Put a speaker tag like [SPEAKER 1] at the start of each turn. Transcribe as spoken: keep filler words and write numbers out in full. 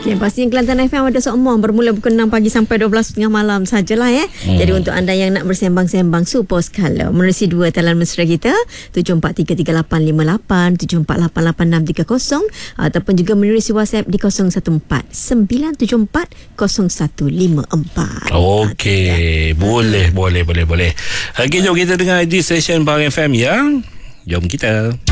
[SPEAKER 1] Okay, pastinya Kelantan F M ada seumpama bermula pukul enam pagi sampai dua belas tiga puluh malam sajalah ya. Hmm. Jadi untuk anda yang nak bersembang-sembang super skala menerusi dua talian mesra kita tujuh empat tiga tiga lapan lima lapan, tujuh empat lapan lapan enam tiga kosong ataupun juga menerusi WhatsApp di kosong satu empat sembilan tujuh empat kosong satu lima empat.
[SPEAKER 2] Okey, boleh boleh boleh boleh. Okey, jom kita dengar di stesen Bang F M ya. Jom kita.